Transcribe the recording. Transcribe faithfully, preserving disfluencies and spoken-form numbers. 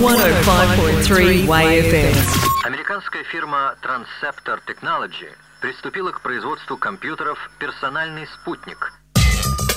сто пять и три Way эф эм. Американская фирма Transceptor Technology приступила к производству компьютеров «Персональный спутник»,